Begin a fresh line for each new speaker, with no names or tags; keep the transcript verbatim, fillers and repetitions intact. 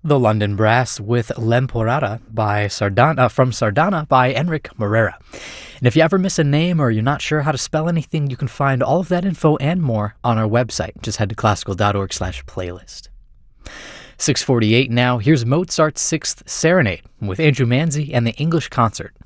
The London Brass with L'Emporata by Sardana, uh, from Sardana by Enric Morera. And if you ever miss a name or you're not sure how to spell anything, you can find all of that info and more on our website. Just head to classical.org slash playlist. six forty-eight now, here's Mozart's Sixth Serenade with Andrew Manzi and the English Concert.